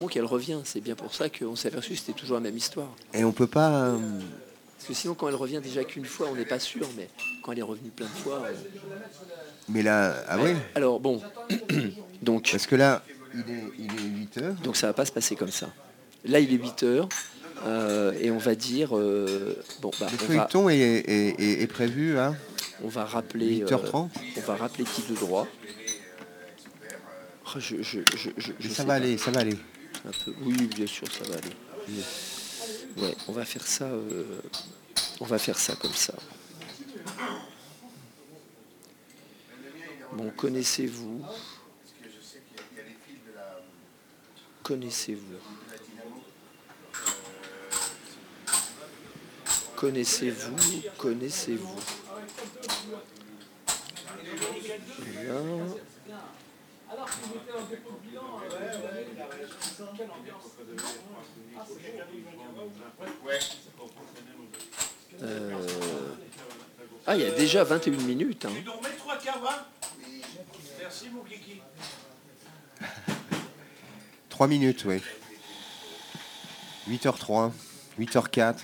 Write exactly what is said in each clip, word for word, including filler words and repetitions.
Donc elle revient, c'est bien pour ça qu'on s'est aperçu que c'était toujours la même histoire. Et on peut pas... euh, Parce que sinon, quand elle revient déjà qu'une fois, on n'est pas sûr, mais quand elle est revenue plein de fois... euh, Mais là... Ah oui. Alors bon, donc, Parce que là, il est, il est huit heures. donc ça va pas se passer comme ça. Là, il est huit heures, euh, et on va dire... euh, bon, bah, Le on va, feuilleton est, est- est- est prévu à on va rappeler... huit heures trente. euh, on va rappeler qui de droit. Oh, je, je, je, je, je ça sais va pas. aller, ça va aller. Un peu. Oui, bien sûr, ça va aller. Ouais, on va faire ça. euh, on va faire ça comme ça. Bon, connaissez-vous Connaissez-vous Connaissez-vous Connaissez-vous Là. Euh, Ah, il y a déjà vingt et une minutes. Hein. trois minutes, oui. huit heures trois, huit heures quatre.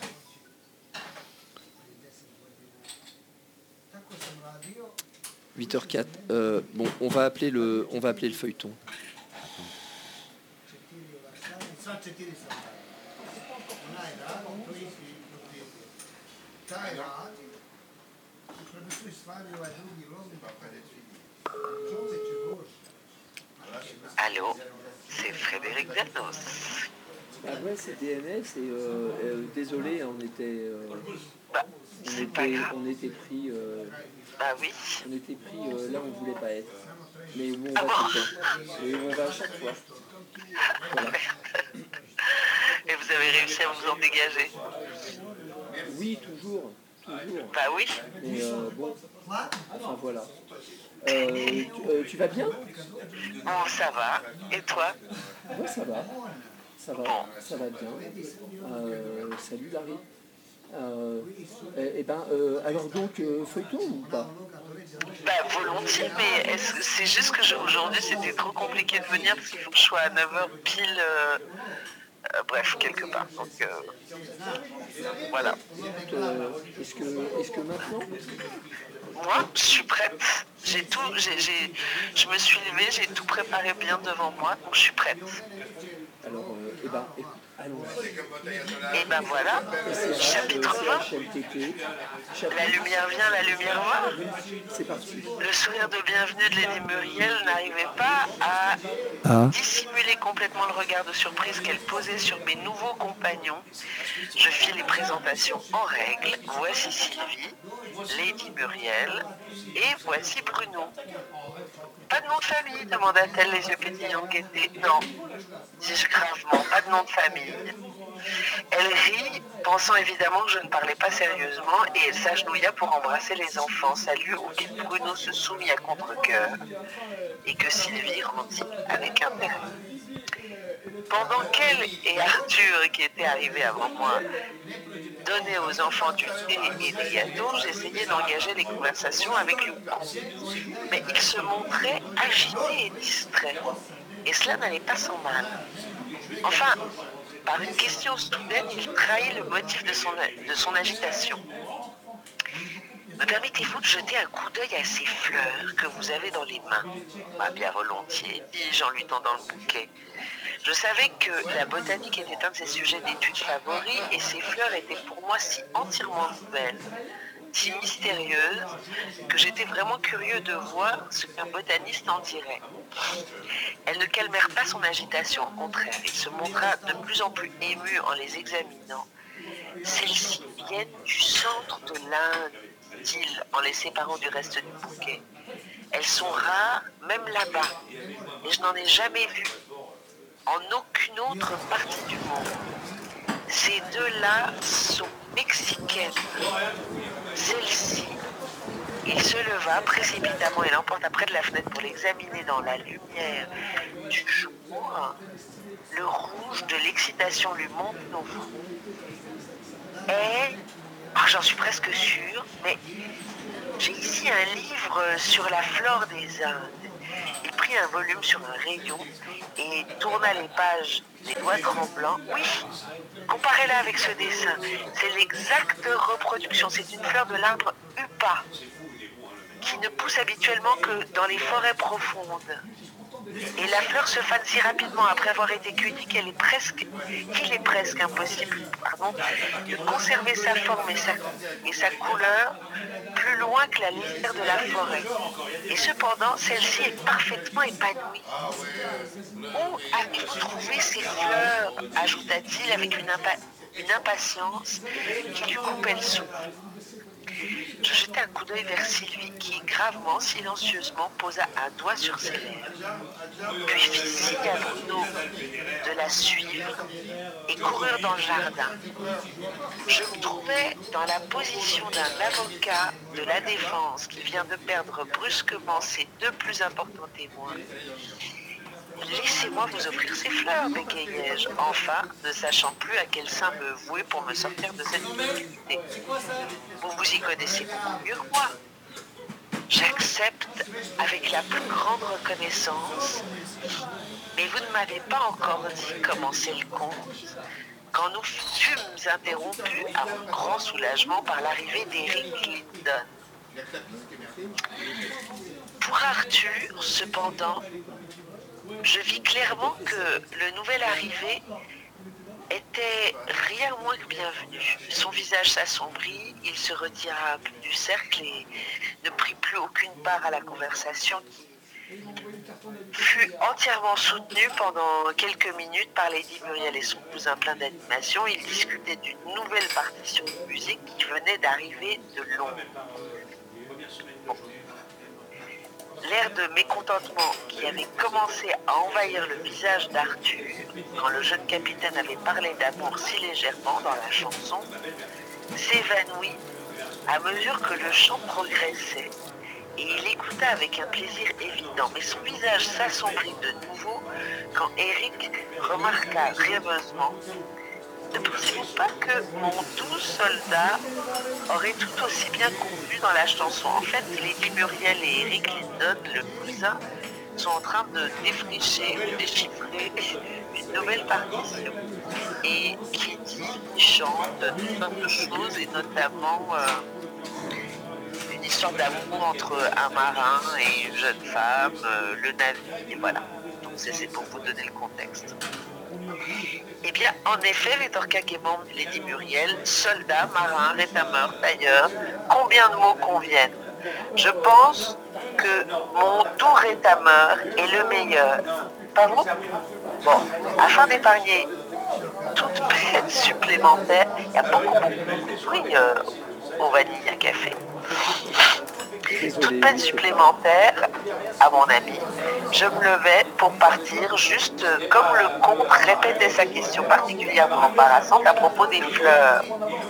huit heures quatre. Euh, bon, on va appeler le, on va appeler le feuilleton. Allô, c'est Frédéric Danos. Ah ouais, c'est D N S et euh, euh, désolé, on était, euh, Bah, on c'est pas était, grave. on était pris, euh, Bah oui. on était pris euh, là où on voulait pas être. Mais où on Ah va bon tout le temps. Et où on va à chaque fois. Voilà. Et vous avez réussi à vous en dégager? Oui, toujours, toujours. Bah oui. Mais euh, bon, enfin voilà. Euh, tu, euh, tu vas bien? Bon, ça va. Et toi? Oui, ça va. Ça va, Bon. ça va bien. Euh, salut Larry. Euh, eh, eh ben, euh, alors donc, euh, feuilleton ou pas? Bah volontiers, mais est-ce que c'est juste que je- aujourd'hui c'était trop compliqué de venir parce qu'il faut que je sois à neuf heures pile, euh, euh, bref, quelque part. Donc euh, voilà. Euh, est-ce que, est-ce que maintenant? Moi, je suis prête. J'ai tout, j'ai, j'ai, je me suis levée, j'ai tout préparé bien devant moi, donc je suis prête. Alors, euh, eh ben, écoute, allons. Et ben voilà, chapitre vingt. C H L T T. La lumière vient, la lumière va. C'est parti. Le sourire de bienvenue de Lady Muriel n'arrivait pas à Ah. dissimuler complètement le regard de surprise qu'elle posait sur mes nouveaux compagnons. Je fis les présentations en règle. Voici Sylvie, Lady Muriel et voici Bruno. Pas de nom de famille, demanda-t-elle les yeux pétillants de gaieté. Non, dis-je gravement, pas de nom de famille. Elle rit, pensant évidemment que je ne parlais pas sérieusement, et elle s'agenouilla pour embrasser les enfants, salut auquel Bruno se soumit à contre-cœur, et que Sylvie rendit avec intérêt. Pendant qu'elle et Arthur, qui étaient arrivés avant moi, donnaient aux enfants du thé et des gâteaux, j'essayais d'engager les conversations avec Loupa. Mais il se montrait agité et distrait, et cela n'allait pas sans mal. Enfin, par une question soudaine, il trahit le motif de son, de son agitation. Me permettez-vous de jeter un coup d'œil à ces fleurs que vous avez dans les mains? Bah, bien volontiers, dis-je en lui tendant le bouquet. Je savais que la botanique était un de ses sujets d'études favoris et ces fleurs étaient pour moi si entièrement nouvelles, si mystérieuses, que j'étais vraiment curieux de voir ce qu'un botaniste en dirait. Elles ne calmèrent pas son agitation, au contraire, il se montra de plus en plus ému en les examinant. Celles-ci viennent du centre de l'Inde, dit-il, en les séparant du reste du bouquet. Elles sont rares, même là-bas, et je n'en ai jamais vu en aucune autre partie du monde. Ces deux-là sont mexicaines. Celle-ci, il se leva précipitamment et l'emporta près de la fenêtre pour l'examiner dans la lumière du jour. Le rouge de l'excitation lui monte au front. Et, oh, j'en suis presque sûre, mais j'ai ici un livre sur la flore des Indes. Il prit un volume sur un rayon et tourna les pages des doigts tremblants. Oui, comparez-la avec ce dessin. C'est l'exacte reproduction. C'est une fleur de l'arbre Upa qui ne pousse habituellement que dans les forêts profondes. Et la fleur se fane si rapidement après avoir été cueillie qu'elle est presque, qu'il est presque impossible pardon, de conserver sa forme et sa, et sa couleur plus loin que la lisière de la forêt. Et cependant, celle-ci est parfaitement épanouie. Où avez-vous trouvé ces fleurs, ajouta-t-il avec une, impa- une impatience qui lui coupait le souffle. Je jetai un coup d'œil vers Sylvie qui, gravement, silencieusement, posa un doigt sur ses lèvres, puis fit signe à Bruno de la suivre et coururent dans le jardin. Je me trouvais dans la position d'un avocat de la défense qui vient de perdre brusquement ses deux plus importants témoins. Laissez-moi vous offrir ces fleurs, bégayai-je, enfin, ne sachant plus à quel sein me vouer pour me sortir de cette difficulté. Vous vous y connaissez beaucoup mieux que moi. J'accepte avec la plus grande reconnaissance, mais vous ne m'avez pas encore dit comment c'est le compte, quand nous fûmes interrompus à mon grand soulagement par l'arrivée d'Eric Lindon. Pour Arthur, cependant, je vis clairement que le nouvel arrivé était rien moins que bienvenu. Son visage s'assombrit, il se retira un peu du cercle et ne prit plus aucune part à la conversation qui fut entièrement soutenue pendant quelques minutes par Lady Muriel et son cousin plein d'animation. Ils discutaient d'une nouvelle partition de musique qui venait d'arriver de Londres. Bon. L'air de mécontentement qui avait commencé à envahir le visage d'Arthur quand le jeune capitaine avait parlé d'amour si légèrement dans la chanson s'évanouit à mesure que le chant progressait et il écouta avec un plaisir évident. Mais son visage s'assombrit de nouveau quand Eric remarqua rêveusement: ne pensez-vous pas que mon doux soldat aurait tout aussi bien convenu dans la chanson? En fait, Lady Muriel et Eric Lindon, le cousin, sont en train de défricher, de déchiffrer une nouvelle partition. Et qui dit chante toutes sortes de choses, et notamment euh, une histoire d'amour entre un marin et une jeune femme, euh, le navire, voilà. Donc c'est pour vous donner le contexte. Eh bien, en effet, rétorqua gaiement Lady Muriel, soldat, marin, rétameur, tailleur, combien de mots conviennent? Je pense que mon doux rétameur est le meilleur. Pas vous? Bon, afin d'épargner toute peine supplémentaire, il y a beaucoup, beaucoup, beaucoup de bruit euh, au vanille à café. Toute peine supplémentaire, à mon ami, je me levais pour partir, juste comme le comte répétait sa question particulièrement embarrassante à propos des fleurs.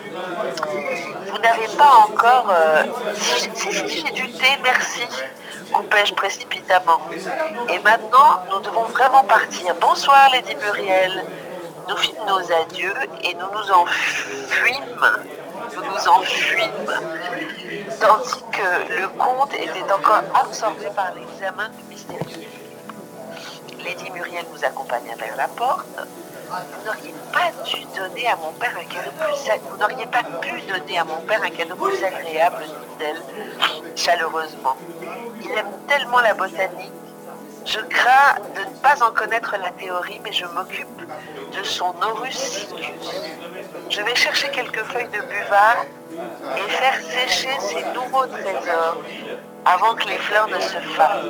Vous n'avez pas encore... Euh... Si, si, si, j'ai du thé, merci, coupai-je précipitamment. Et maintenant, nous devons vraiment partir. Bonsoir, Lady Muriel. Nous fîmes nos adieux et nous nous enfuîmes. Nous nous enfuîmes. Tandis que le comte était encore absorbé par l'examen du mystérieux livre. Lady Muriel nous accompagna vers la porte. Vous n'auriez pas dû donner à mon père un cadeau plus agréable. Vous n'auriez pas pu donner à mon père un cadeau plus agréable, dit-elle chaleureusement. Il aime tellement la botanique. Je crains de ne pas en connaître la théorie, mais je m'occupe de son Horus Siccus. Je vais chercher quelques feuilles de buvard et faire sécher ces nouveaux trésors avant que les fleurs ne se fanent.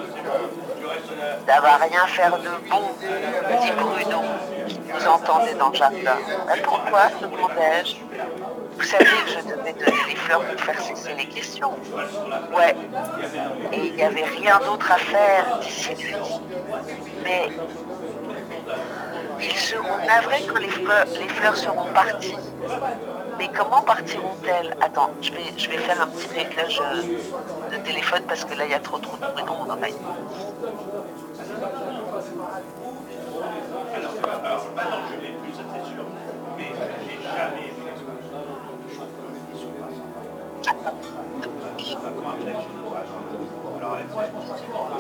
Ça va rien faire de bon, dit Bruno, qui nous entendait dans le jardin. Mais pourquoi, demandai-je? Vous savez que je devais donner les fleurs pour faire cesser les questions. Ouais, et il n'y avait rien d'autre à faire, dit Sylvie. Mais ils seront navrés quand les fleurs, les fleurs seront parties. Mais comment partiront-elles? Attends, je vais, je vais faire un petit réglage de téléphone parce que là, il y a trop trop de bruit dans mon oreille.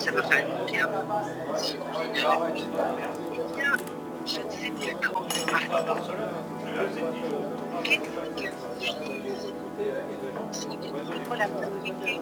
ça ne veut pas dire bien. Si on dit famille, eh bien, je ne sais plus comment on parle. Qu'est-ce qu'une fille? C'est quoi la priorité?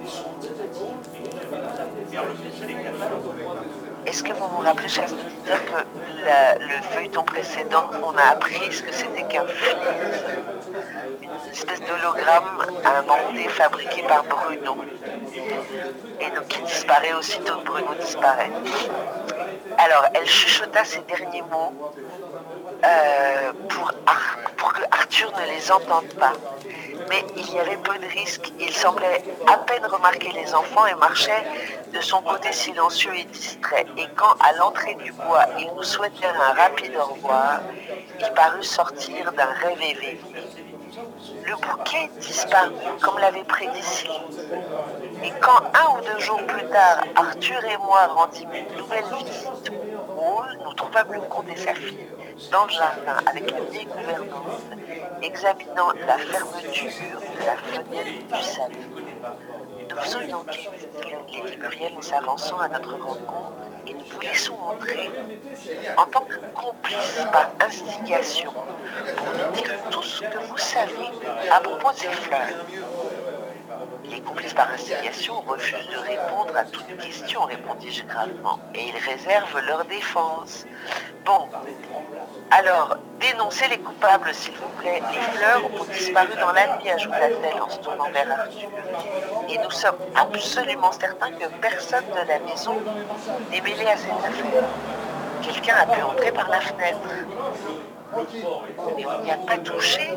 Est-ce que vous vous rappelez, chers auditeurs, que la- le feuilleton précédent, on a appris ce que c'était qu'un flirt, une espèce d'hologramme inventé, fabriqué par Bruno, et donc qui disparaît aussitôt que Bruno disparaît. Alors, elle chuchota ces derniers mots euh, pour, Ar- pour que Arthur ne les entende pas. Mais il y avait peu de risques. Il semblait à peine remarquer les enfants et marchait de son côté silencieux et distrait. Et quand, à l'entrée du bois, ils nous souhaitèrent un rapide au revoir, il parut sortir d'un rêve éveillé. Le bouquet disparut, comme l'avait prédit Sylvie. Et quand, un ou deux jours plus tard, Arthur et moi rendîmes une nouvelle visite au hall, nous trouvâmes le comte et sa fille dans le jardin avec la vieille gouvernante, examinant la fermeture de la fenêtre du salon. Nous faisons une enquête, dit Lady Muriel en s'avançant à notre rencontre, et nous vous laissons entrer en tant que complice par instigation pour nous dire tout ce que vous savez à propos de ces fleurs. Les complices par instigation refusent de répondre à toute question, répondis-je gravement, et ils réservent leur défense. Bon, alors, dénoncez les coupables, s'il vous plaît. Les fleurs ont disparu dans la nuit, ajouta-t-elle en se tournant vers Arthur. Et nous sommes absolument certains que personne de la maison n'est mêlé à cette affaire. Quelqu'un a pu entrer par la fenêtre. Mais on n'y a pas touché.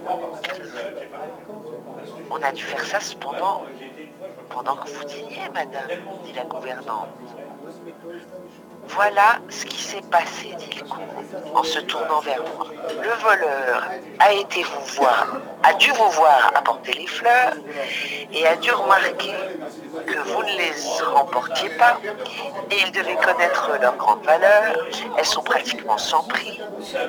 On a dû faire ça cependant pendant que vous dîniez, madame, dit la gouvernante. Voilà ce qui s'est passé, dit le comte, en se tournant vers moi. Le voleur a été vous voir, a dû vous voir apporter les fleurs et a dû remarquer que vous ne les remportiez pas et il devait connaître leur grande valeur. Elles sont pratiquement sans prix.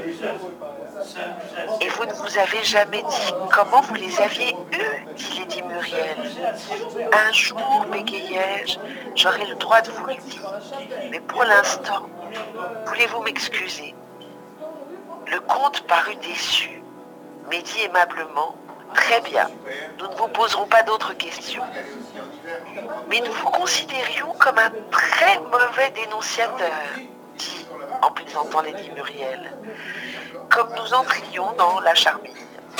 Et vous ne vous avez jamais dit comment vous les aviez eues, dit Lady Muriel. Un jour, bégayai-je, j'aurai le droit de vous le dire. Mais pour l'instant, voulez-vous m'excuser? Le comte parut déçu, mais dit aimablement, très bien, nous ne vous poserons pas d'autres questions. Mais nous vous considérions comme un très mauvais dénonciateur, dit en plaisantant Lady Muriel, comme nous entrions dans la charmille.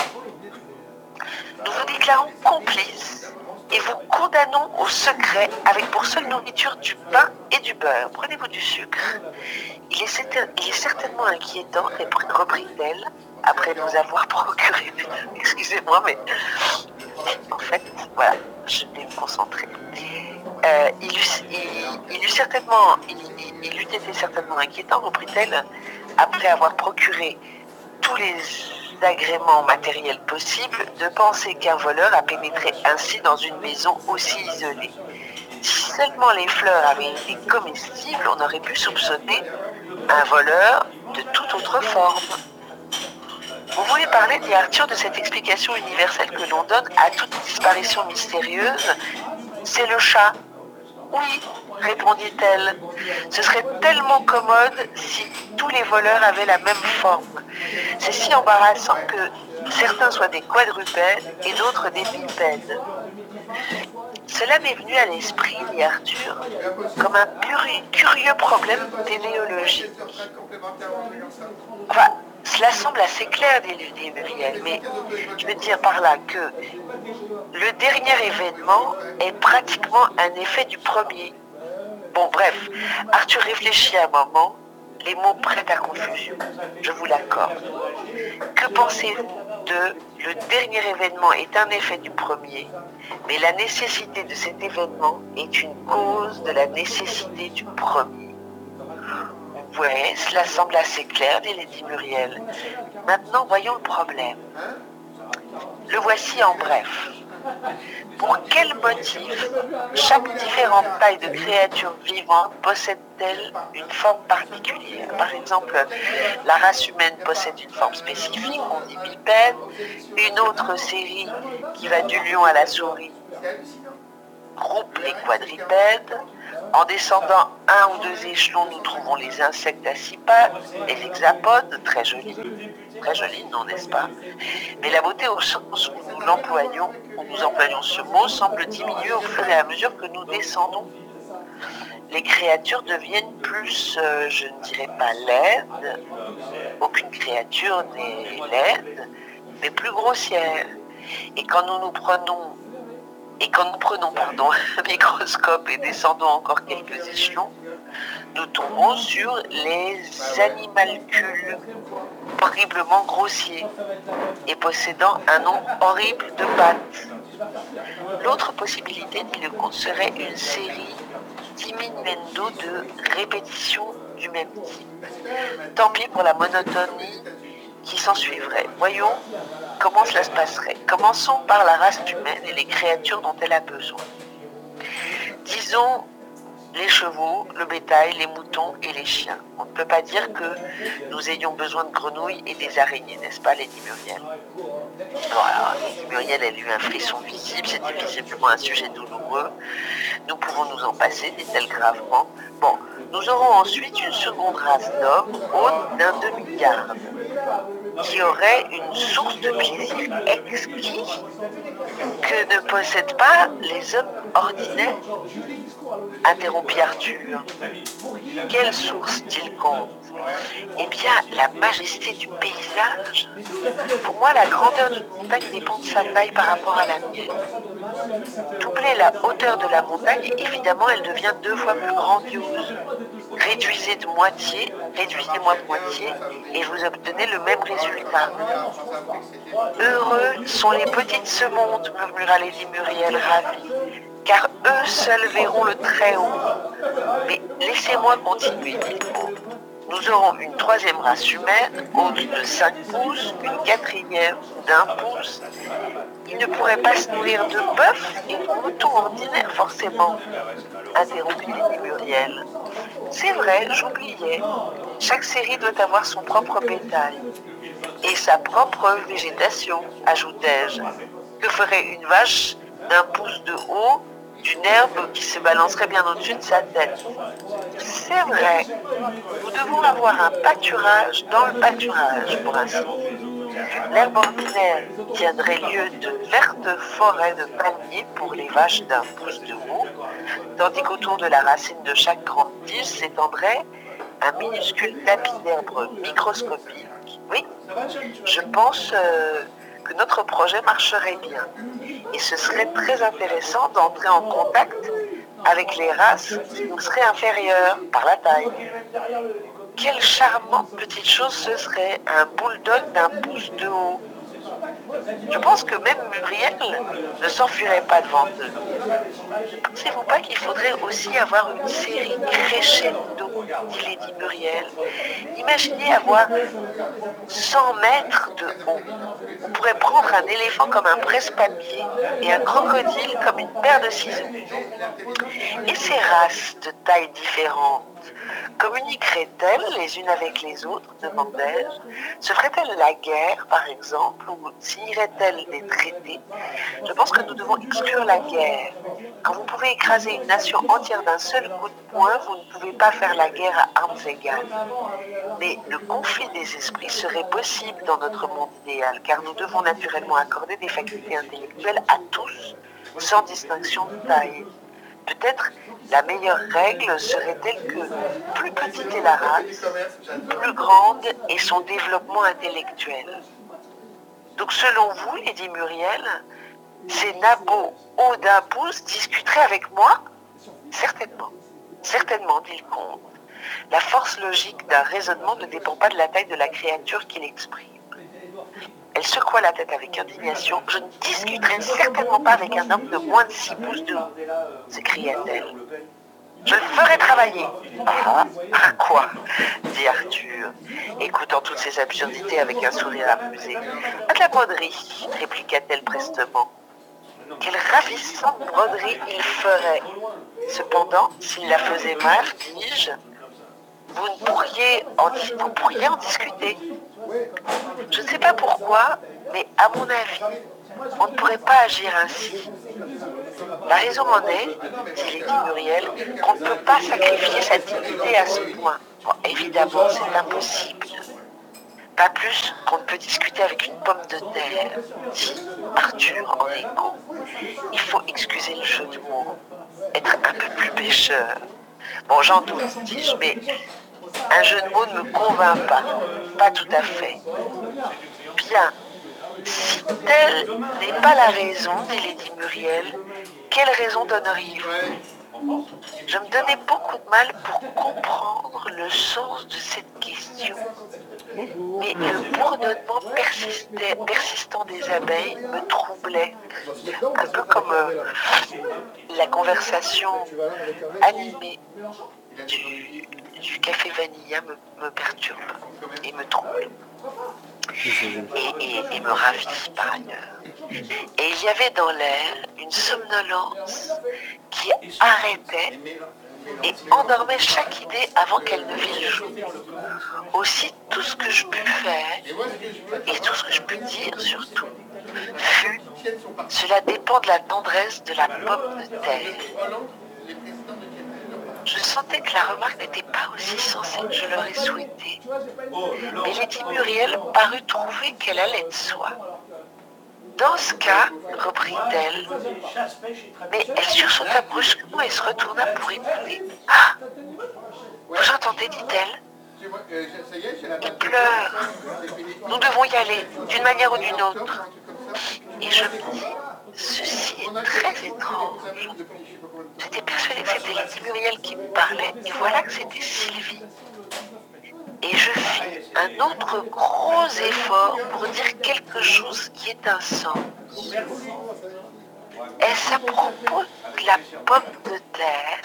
Nous vous déclarons complices et vous condamnons au secret avec pour seule nourriture du pain et du beurre. Prenez-vous du sucre. Il est, certain, il est certainement inquiétant, reprit-elle, après nous avoir procuré. Excusez-moi, mais en fait, voilà, je vais me concentrer. Euh, il, eût, il, il, eût certainement, il, il, il eût été certainement inquiétant, reprit-elle, après avoir procuré tous les agréments matériels possibles, de penser qu'un voleur a pénétré ainsi dans une maison aussi isolée. Si seulement les fleurs avaient été comestibles, on aurait pu soupçonner un voleur de toute autre forme. Vous voulez parler, dit Arthur, de cette explication universelle que l'on donne à toute disparition mystérieuse? C'est le chat. Oui, répondit-elle. Ce serait tellement commode si tous les voleurs avaient la même forme. C'est si embarrassant que certains soient des quadrupèdes et d'autres des bipèdes. Cela m'est venu à l'esprit, dit Arthur, comme un curieux problème téléologique. Enfin, cela semble assez clair, dit Muriel, mais je veux dire par là que le dernier événement est pratiquement un effet du premier. Bon, bref, Arthur réfléchit un moment, les mots prêtent à confusion, je vous l'accorde. Que pensez-vous de le dernier événement est un effet du premier, mais la nécessité de cet événement est une cause de la nécessité du premier? Ouais, cela semble assez clair, dit Lady Muriel. Maintenant, voyons le problème. Le voici en bref. Pour quel motif chaque différente taille de créature vivante possède-t-elle une forme particulière? Par exemple, la race humaine possède une forme spécifique, on dit bipède, une autre série qui va du lion à la souris groupe les quadrupèdes, En descendant un ou deux échelons, nous trouvons les insectes à six pattes, les hexapodes, très jolis, très jolis, non, n'est-ce pas? Mais la beauté au sens où nous l'employons, où nous employons ce mot, semble diminuer au fur et à mesure que nous descendons. Les créatures deviennent plus, euh, je ne dirais pas laides, aucune créature n'est laide, mais plus grossière. Et quand nous nous prenons, et quand nous prenons pardon, un microscope et descendons encore quelques échelons, nous tombons sur les animalcules, horriblement grossiers et possédant un nom horrible de pattes. L'autre possibilité, dit le conte, serait une série diminuendo de répétitions du même type. Tant pis pour la monotonie qui s'en suivrait. Voyons comment cela se passerait. Commençons par la race humaine et les créatures dont elle a besoin. Disons les chevaux, le bétail, les moutons et les chiens. On ne peut pas dire que nous ayons besoin de grenouilles et des araignées, n'est-ce pas, Lady Muriel? Voilà, Lady Muriel, elle a eu un frisson visible, c'était visiblement un sujet douloureux. Nous pouvons nous en passer, dit-elle gravement. Bon, nous aurons ensuite une seconde race d'hommes, haute d'un demi-garde, qui aurait une source de plaisir exquis que ne possèdent pas les hommes ordinaires. Interrompit Arthur. Quelle source t-il compte? Eh bien, la majesté du paysage. Pour moi, la grandeur d'une montagne dépend de sa taille par rapport à la mienne. Doublez la hauteur de la montagne et évidemment, elle devient deux fois plus grandiose. Réduisez de moitié, réduisez-moi de moitié et vous obtenez le même résultat. Heureux sont les petites ce monde, murmura Lady Muriel ravie, car eux seuls verront le Très-Haut. Mais laissez-moi continuer, dit-il. Nous aurons une troisième race humaine, haute de cinq pouces, une quatrième d'un pouce. Ils ne pourraient pas se nourrir de bœuf et de moutons ordinaires, forcément, interrompit Lady Muriel. C'est vrai, j'oubliais. Chaque série doit avoir son propre bétail et sa propre végétation, ajoutai-je. Que ferait une vache d'un pouce de haut, d'une herbe qui se balancerait bien au-dessus de sa tête? C'est vrai, nous devons avoir un pâturage dans le pâturage, pour ainsi dire. L'herbe ordinaire tiendrait lieu de vertes forêts de palmiers pour les vaches d'un pouce de haut, tandis qu'autour de la racine de chaque grande tige s'étendrait un minuscule tapis d'herbe microscopique. Oui, je pense euh, que notre projet marcherait bien. Et ce serait très intéressant d'entrer en contact avec les races qui nous seraient inférieures par la taille. Quelle charmante petite chose ce serait, un bulldog d'un pouce de haut. Je pense que même Muriel ne s'enfuirait pas devant eux. Ne pensez-vous pas qu'il faudrait aussi avoir une série crescendo, dit Lady Muriel? Imaginez avoir cent mètres de haut. On pourrait prendre un éléphant comme un presse-papier et un crocodile comme une paire de ciseaux. Et ces races de tailles différentes communiqueraient-elles les unes avec les autres, demandai-je? Se ferait-elle la guerre, par exemple, ou signeraient-elles des traités? Je pense que nous devons exclure la guerre. Quand vous pouvez écraser une nation entière d'un seul coup de poing, vous ne pouvez pas faire la guerre à armes égales. Mais le conflit des esprits serait possible dans notre monde idéal, car nous devons naturellement accorder des facultés intellectuelles à tous, sans distinction de taille. Peut-être la meilleure règle serait telle que plus petite est la race, plus grande est son développement intellectuel. Donc selon vous, Lady Muriel, ces nabots hauts d'un pouce discuteraient avec moi? Certainement, certainement, dit le comte. La force logique d'un raisonnement ne dépend pas de la taille de la créature qu'il exprime. Elle secoua la tête avec indignation. « Je ne discuterai certainement pas avec un homme de moins de six pouces de haut, » s'écria-t-elle. « Je le ferai travailler. »« Ah, à quoi ?» dit Arthur, écoutant toutes ces absurdités avec un sourire amusé. « À de la broderie, » répliqua-t-elle prestement. « Quelle ravissante broderie il ferait. Cependant, s'il la faisait mal, dis-je, vous ne pourriez en, vous pourriez en discuter. Je ne sais pas pourquoi, mais à mon avis, On ne pourrait pas agir ainsi. La raison en est, dit Lady Muriel, qu'on ne peut pas sacrifier sa dignité à ce point. Bon, évidemment, c'est impossible. Pas plus qu'on ne peut discuter avec une pomme de terre, dit Arthur en écho. Il faut excuser le jeu de mots, être un peu plus pêcheur. Bon, j'en doute, dis-je, mais un jeu de mots ne me convainc pas. Pas tout à fait. Bien. Si telle n'est pas la raison, dit Lady Muriel, quelle raison donneriez-vous? Je me donnais beaucoup de mal pour comprendre le sens de cette question. Mais le bourdonnement persistait- persistant des abeilles me troublait, un peu comme euh, la conversation animée du, du café vanilla me, me perturbe et me trouble. Et, et, et me ravit par ailleurs. Et il y avait dans l'air une somnolence qui arrêtait et endormait chaque idée avant qu'elle ne vît le jour. Aussi, tout ce que je pus faire, et tout ce que je pus dire surtout, fut « Cela dépend de la tendresse de la pomme de terre ». Je sentais que la remarque n'était pas aussi sensée que je l'aurais souhaité. Mais Lady Muriel parut trouver qu'elle allait de soi. Dans ce cas, reprit-elle, mais elle sursauta brusquement et se retourna pour écouter. Ah, vous entendez, dit-elle? Il pleure. Nous devons y aller, d'une manière ou d'une autre. Et je me dis, ceci est très étrange. J'étais persuadée que c'était Lady Muriel qui me parlait, et voilà que c'était Sylvie. Et je fis un autre gros effort pour dire quelque chose qui ait un sens. Est-ce à propos de la pomme de terre?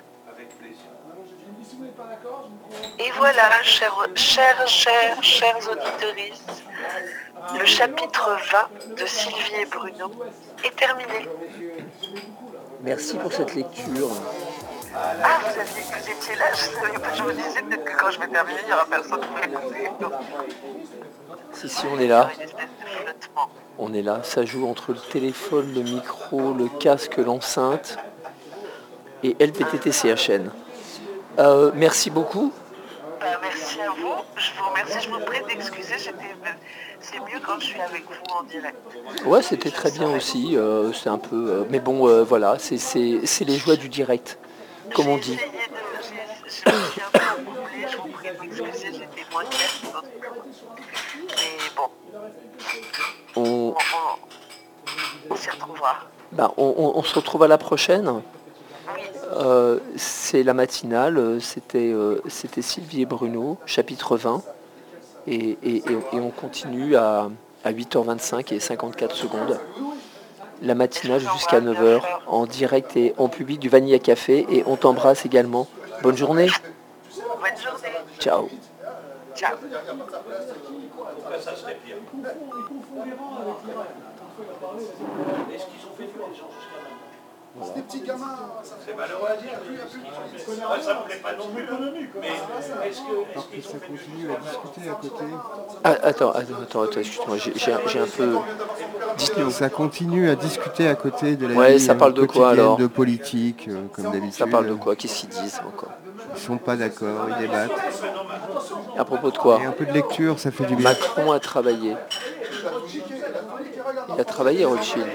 Et voilà, chers, chers, chers, chers auditeuristes, le chapitre vingt de Sylvie et Bruno est terminé. Merci pour cette lecture. Ah, vous, aviez, vous étiez là, je savais pas, je me disais peut-être que quand je vais terminer, il n'y aura personne pour écouter. Si, si, on est là. Une espèce de flottement. On est là. Ça joue entre le téléphone, le micro, le casque, l'enceinte et L P T T C H N. Euh, merci beaucoup. Ben, merci à vous. Je vous remercie. Je vous prie d'excuser. J'étais... C'est mieux quand je suis avec vous en direct. Ouais, c'était très bien aussi. Euh, c'est un peu... euh, mais bon, euh, voilà, c'est, c'est, c'est les joies du direct, comme on dit. J'ai essayé de... J'ai, je me suis un peu embrouillée. Je vous prie de m'excuser. J'étais moins claire que l'autre fois. Mais bon. On, On, on, on s'y retrouvera. bah, on, on, on se retrouve à la prochaine. Oui. Euh, c'est la matinale. C'était, euh, c'était Sylvie et Bruno, chapitre vingt. Et, et, et, et on continue à, à huit heures vingt-cinq et cinquante-quatre secondes. La matinale jusqu'à neuf heures, en direct et en public du Vanilla Café. Et on t'embrasse également. Bonne journée. Bonne journée. Ciao. Ciao. C'est des petits gamins, ça fait malheureux à dire. Ça me plaît pas non plus. Mais est-ce que. Alors que ça continue à discuter à côté. Ah, attends, attends, attends, attends, excuse-moi, j'ai, j'ai, j'ai un peu... Dites-nous. Ça continue à discuter à côté de la Ouais, vie ça parle de quoi, quotidienne, alors de politique, euh, comme d'habitude. Ça parle de quoi? Qu'est-ce qu'ils disent encore? Ils sont pas d'accord, ils débattent. À propos de quoi? Et un peu de lecture, ça fait du bien. Macron a travaillé. Il a travaillé, Rothschild.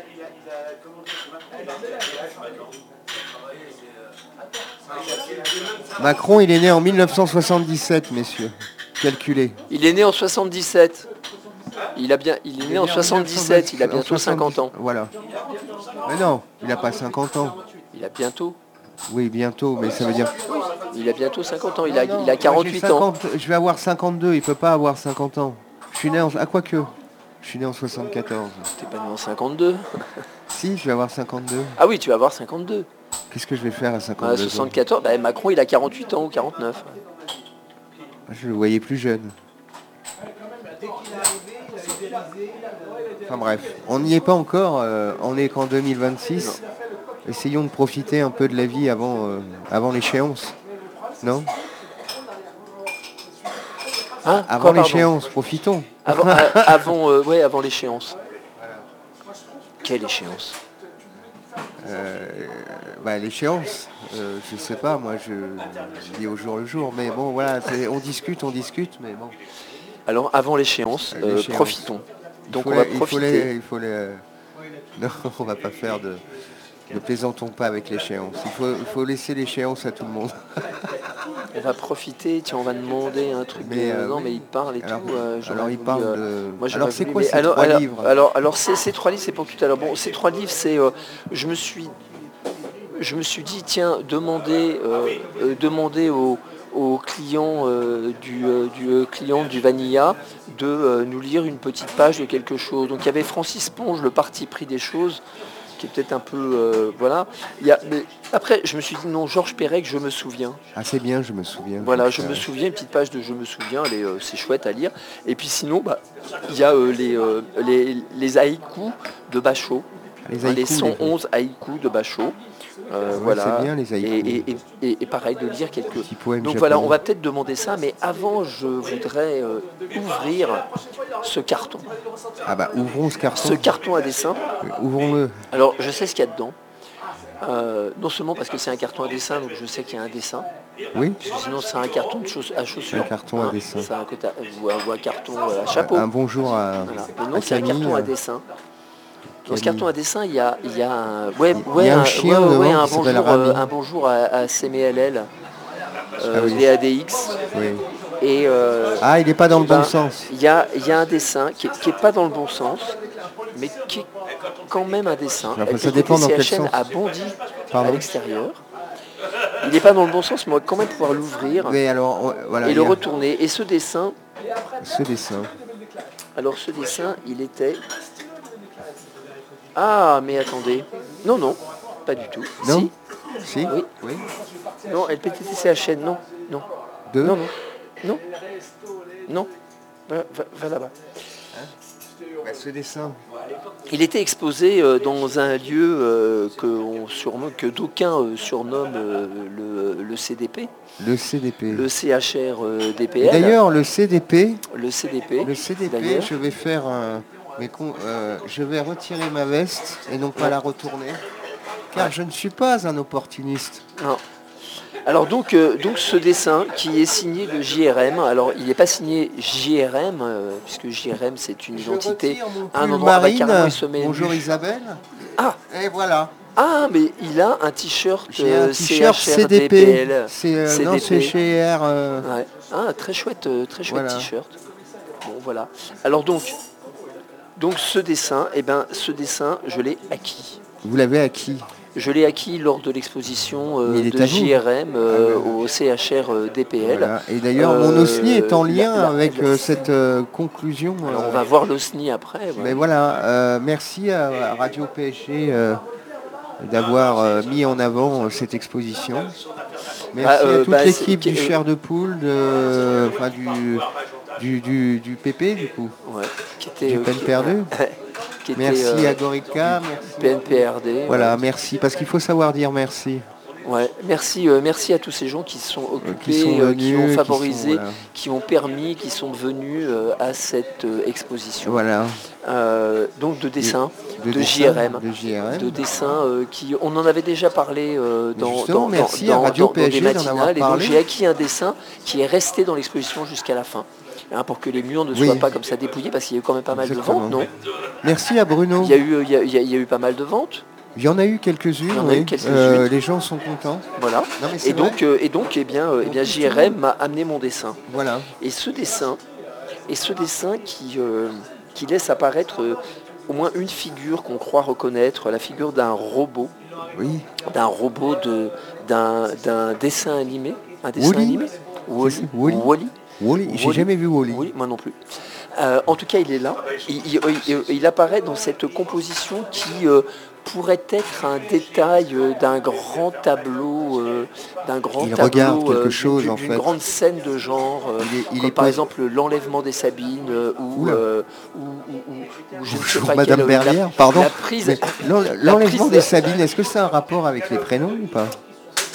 Macron, il est né en mille neuf cent soixante-dix-sept, messieurs. Calculez. Il est né en soixante-dix-sept. Il, a bien, il est né en soixante-dix-sept, il a bientôt cinquante ans. Voilà. Mais non, il n'a pas cinquante ans. Il a bientôt. Oui, bientôt, mais ça veut dire... Il a bientôt cinquante ans, il a, Non, il a quarante-huit ans. cinquante, je vais avoir cinquante-deux, il peut pas avoir cinquante ans. Je suis né en... Ah, quoique. Je suis né en soixante-quatorze. T'es pas né en cinquante-deux? Si, je vais avoir cinquante-deux. Ah oui, tu vas avoir cinquante-deux. Qu'est-ce que je vais faire à À cinquante-deux ans? soixante-quatorze, bah, Macron il a quarante-huit ans ou quarante-neuf. Je le voyais plus jeune. Enfin bref, on n'y est pas encore, euh, on est qu'en deux mille vingt-six. Non. Essayons de profiter un peu de la vie avant, euh, avant l'échéance. Non Hein? Avant Quoi, pardon l'échéance, profitons. Avant, a- avant, euh, ouais, avant l'échéance. Quelle échéance? Euh, bah, l'échéance, euh, je sais pas, moi je, je dis au jour le jour, mais bon voilà, c'est- on discute, on discute, mais bon. Alors avant l'échéance, Euh, euh, l'échéance. profitons. Il Donc faut on va les- il faut profiter. les- il faut les, euh, non, on va pas faire de, ne plaisantons pas avec l'échéance. Il faut, il faut laisser l'échéance à tout le monde. On va profiter, tiens, on va demander un truc Mais, de... euh, non, oui. mais il parle et Alors- tout. euh, j'aurais alors, il voulu, parle euh, de- moi, j'aurais alors, c'est voulu- quoi mais ces alors, trois alors, livres Alors, alors ces, ces trois livres, c'est pour tout à l'heure. Bon, ces trois livres, c'est... euh, je me suis... Je me suis dit, tiens, demander, euh, euh, demander aux, aux clients, euh, du, euh, du euh, client du Vanilla de euh, nous lire une petite page de quelque chose. Donc il y avait Francis Ponge, le parti pris des choses, qui est peut-être un peu... euh, voilà. Il y a, mais après, je me suis dit, non, Georges Perec, je me souviens. Ah c'est bien, je me souviens. Voilà, Donc, je euh, me souviens, une petite page de Je me souviens, elle est, euh, c'est chouette à lire. Et puis sinon, bah, il y a euh, les, euh, les, les haïkus de Bachot, Les hein, les haïkus, cent les- onze haïkus de Bachot. Euh, Ouais, voilà. c'est bien, les haïkus. Et, et- et- et pareil, de lire quelques... Petits poèmes Donc voilà, japonais. on va peut-être demander ça, mais avant, je voudrais euh, ouvrir ce carton. Ah bah ouvrons ce carton. Ce carton à dessin. Euh, Ouvrons-le. Alors, je sais ce qu'il y a dedans. Euh, non seulement parce que c'est un carton à dessin, donc je sais qu'il y a un dessin. Oui. Parce que sinon, c'est un carton de chauss- à chaussures. Un carton à Hein, dessin. C'est un, côté- ou un, ou un carton à chapeau. Un bonjour à, Voilà. Mais non, à c'est un Camille. carton à euh, dessin. Dans ce Camille. carton à dessin, il y a, il y a un, ouais, Il y ouais, a un un, chien ouais, ouais, devant ouais, qui un s'appelle bonjour, Rami. euh, un bonjour à, à C M L L, euh, Ah oui. D A D X. Oui. Et euh, Ah, il n'est pas dans le ben, bon sens. Il y a, il y a un dessin qui n'est pas dans le bon sens, mais qui est quand même un dessin. Enfin, avec ça le dépend dans côté quel C H N sens. a bondi Pardon. à l'extérieur. Il n'est pas dans le bon sens, mais on va quand même pouvoir l'ouvrir Mais alors, on- voilà. et il le y a retourner. Et ce dessin, Ce dessin. alors ce dessin, il était... Ah, mais attendez. Non, non, pas du tout. Non. Si. Si. Oui. Oui. Non, L P T T C H N, non, non, Deux. non, non, non, non, va, va- va là-bas. Bah, ce dessin. Il était exposé euh, dans un lieu euh, que, on surnomme- que d'aucuns euh, surnomment euh, le, le C D P, Le C D P. le C H R euh, D P Et L. D'ailleurs, le C D P, le C D P, le C D P, d'ailleurs. je vais faire un, mais con- euh, je vais retirer ma veste et non pas la retourner, car Ouais. je ne suis pas un opportuniste. Non. Alors donc, euh, donc ce dessin qui est signé de J R M, alors il n'est pas signé J R M, euh, puisque J R M c'est une Je identité, retire mon un pull endroit, bah, marine. carrément, il se met Bonjour nu. Isabelle. Ah, Et voilà. ah, mais il a un t-shirt J'ai un euh, t-shirt C H R C D D P P. L. C'est euh, C D P. non, c'est chez R. euh, Ouais. Ah, très chouette, euh, très chouette Voilà. t-shirt. Bon, voilà. Alors donc, donc ce dessin, eh ben, ce dessin, je l'ai acquis. Vous l'avez acquis. Je l'ai acquis lors de l'exposition euh, Mais il est de à vous. J R M euh, Ah ouais. au C H R D P L. Voilà. Et d'ailleurs, mon Euh, osni est en lien la- la- avec la- euh, cette euh, conclusion. Alors euh, on va voir l'Osni après. voilà. Mais voilà, euh, merci à Radio P S G euh, d'avoir euh, mis en avant euh, cette exposition. Merci Ah, euh, à toute bah, l'équipe c'est- du euh, Chair de Poule, de, enfin, du, du, du, du P P du coup, Ouais, qui était, du euh, peine qui- perdue. qui était, Merci euh, à Gorica, merci. P N P R D. Voilà, merci, parce qu'il faut savoir dire merci. Ouais, merci, euh, merci à tous ces gens qui se sont occupés, qui sont euh, qui venus, ont qui favorisé, sont, voilà. qui ont permis, qui sont venus euh, à cette euh, exposition. Voilà, Euh, donc de dessins, de, dessin, J R M, de J R M. de dessins euh, qui, on en avait déjà parlé euh, Mais dans, justement, dans, merci dans, à Radio dans- dans P S G des d'en avoir matinales, et donc parlé. j'ai acquis un dessin qui est resté dans l'exposition jusqu'à la fin. Hein, pour que les murs ne Oui. soient pas comme ça dépouillés, parce qu'il y a eu quand même pas mal Exactement. de ventes, non? Merci à Bruno. Il y, a eu, il, y a, il y a- il y a eu pas mal de ventes, Il y en a eu quelques-unes, Il y en a eu oui. quelques-unes. Euh, les gens sont contents. voilà. Non, mais c'est Et vrai. donc, euh, et donc, eh bien, euh, eh bien, J R M m'a amené mon dessin. Voilà. Et ce dessin, et ce dessin qui, euh, qui laisse apparaître euh, au moins une figure qu'on croit reconnaître, la figure d'un robot, Oui. d'un robot de, d'un, d'un dessin animé, un dessin Wall-E. animé, Wall-E, Wall-E. Wall-E. Wall-E. J'ai Wall-E. jamais vu Wall-E. Oui, moi non plus. Euh, en tout cas, il est là. Il, il- il- il apparaît dans cette composition qui euh, pourrait être un détail euh, d'un grand tableau, euh, d'un grand Il tableau, regarde quelque euh, d'une- chose, d'une, en d'une fait. grande scène de genre, euh, Il est- il comme est par pas- exemple l'enlèvement des Sabines euh, ou, Oula. euh, ou, ou- ou- ou je ne sais Bonjour pas Madame quelle, Berlière, la, pardon. la prise. Mais l'en- la L'enlèvement prise- des Sabines, est-ce que c'est un rapport avec les prénoms ou pas?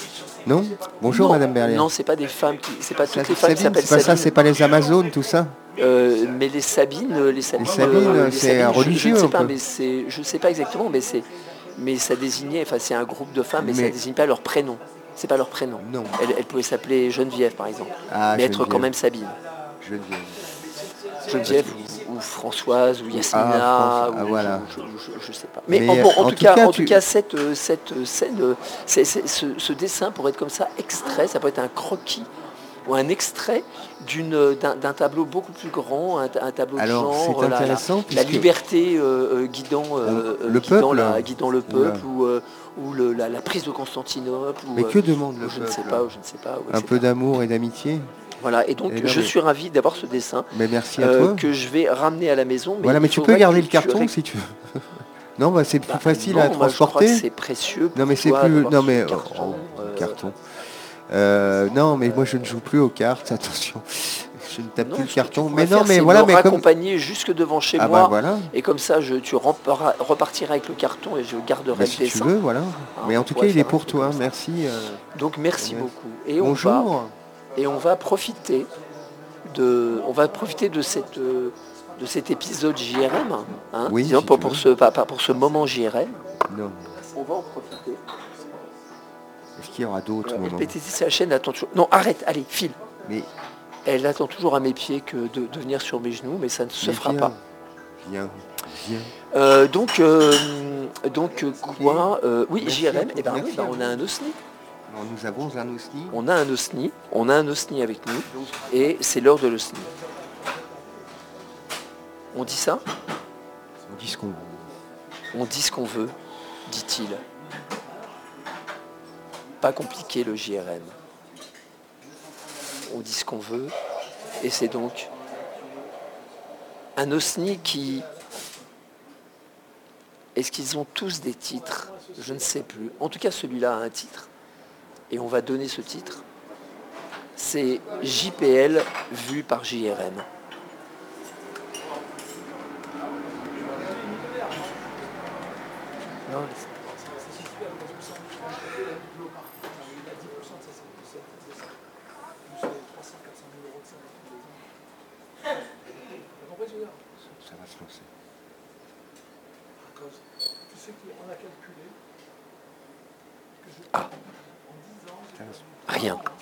Non? Bonjour Non, Madame Berlière. Non, c'est pas des femmes qui. C'est pas toutes Ça, les femmes qui Sabine, s'appellent c'est pas ça, Sabine. c'est pas les Amazones, tout ça? Euh, mais les Sabines, euh, les Sabines, Sabines, euh, les c'est Sabines, je- religieux, Je ne sais un pas, peu. mais c'est, je sais pas exactement, mais c'est, mais ça désignait, enfin c'est un groupe de femmes, mais, ça Mais- désigne pas leur prénom. C'est pas leur prénom. Non. Elle, elle pouvait s'appeler Geneviève par exemple, Ah, mais être Geneviève. quand même Sabine. Geneviève. Geneviève ou, ou Françoise ou Yasmina, Ah, François, ou ah, voilà. je, je- je- je sais pas. Mais, Mais, en, bon, en en tout tout cas, cas, en tu- tout cas, cette, euh, cette euh, scène, euh, c'est- c'est- ce, ce dessin pourrait être comme ça, extrait, ça peut être un croquis ou un extrait d'une, d'un, d'un tableau beaucoup plus grand, un, un tableau Alors, de genre, c'est la- la, intéressant la puisque- liberté euh, euh, guidant, euh, On- le guidant, peuple, la, guidant le peuple, oula. ou, euh, ou le- la, la prise de Constantinople, ou, Mais euh, que demande le ou je ne sais peuple? pas, ou je ne sais pas, ou Un et cetera. peu d'amour et d'amitié. Voilà, et donc Et non, je mais- suis ravi d'avoir ce dessin Mais merci à euh, toi. que je vais ramener à la maison. Mais Voilà, il mais tu peux faudrait garder que le carton tu- si tu veux. Non, bah c'est plus Bah, facile non, à moi, je crois que transporter. c'est précieux. Pour Non, mais c'est toi plus. d'avoir Non, ce mais. carton, oh, euh, carton. Euh, non, mais moi je ne joue plus aux cartes, attention. Je ne tape non, plus le ce que tu carton. pourrais Mais non, faire, mais c'est voilà, me mais comme. raccompagner jusque devant chez Ah moi. bah voilà. Et comme ça, je, tu reparas- repartiras avec le carton et je garderai Bah, le si tu dessin. veux, voilà. Ah, Mais on en tout cas, pourrait il est faire un pour truc toi. comme ça. Merci. euh, Donc merci Ouais. beaucoup. Et on va Bonjour. et on va profiter de on va profiter de cette euh, de cet épisode J R M, hein, Oui, disons, si pour, tu pour veux. ce pas- pas pour ce moment J R M. Non. On va en profiter. Est-ce qu'il y aura d'autres Euh, moments L P T C, c'est la chaîne attend toujours. Non, arrête, allez, file. Mais Elle attend toujours à mes pieds que de, de venir sur mes genoux, mais ça ne se mais fera viens, pas. Viens, viens. Euh, donc, euh, donc euh, quoi euh, Oui, Merci J R M, à toi. eh ben, oui, Merci ben, à on vous. a un OSNI. Alors, nous avons un OSNI. On a un OSNI. On a un OSNI avec nous. Et c'est l'heure de l'OSNI. On dit ça On dit ce qu'on veut. On dit ce qu'on veut, dit-il. Pas compliqué le J R M. On dit ce qu'on veut. Et c'est donc un OSNI qui... Est-ce qu'ils ont tous des titres? Je ne sais plus. En tout cas, celui-là a un titre. Et on va donner ce titre. C'est J P L vu par J R M. Non, Ça va se lancer. Ah. Rien.